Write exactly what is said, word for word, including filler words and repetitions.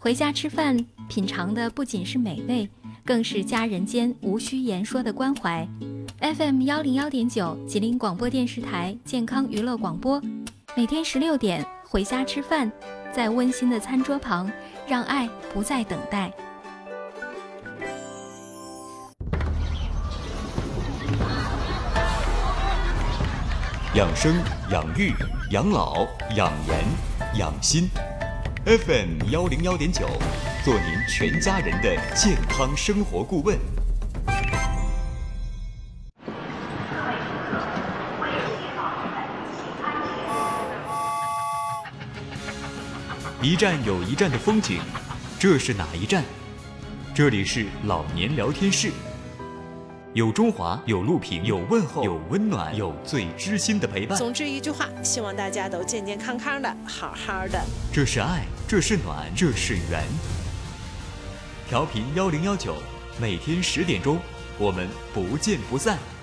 回家吃饭，品尝的不仅是美味，更是家人间无需言说的关怀。F M 幺零幺点九，吉林广播电视台健康娱乐广播，每天十六点，回家吃饭，在温馨的餐桌旁，让爱不再等待。 养生、养育、养老、养颜、养心。F M 幺零幺点九，做您全家人的健康生活顾问。一站有一站的风景，这是哪一站？这里是老年聊天室。有中华，有录屏，有问候，有温暖，有最知心的陪伴。 总之一句话，希望大家都健健康康的，好好的。 这是爱，这是暖，这是缘。调频幺零幺九，每天十点钟，我们不见不散。